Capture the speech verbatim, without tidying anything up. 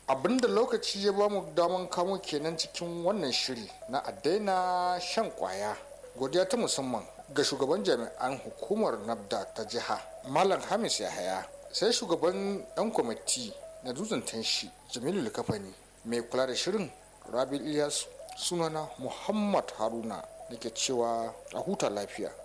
abinda lokaci ya bamu daman kamo kenan cikin wannan shiri na a daina shan kwaya. Godiya ta musamman ga shugaban jami'an hukumar nafda ta jiha malam hamis yahaya, sai shugaban yan kwamiti na dutsen tanshi jamilu likafani, mai kula da shirin rabi ilyas, sunana muhammad haruna nake cewa a huta lafiya.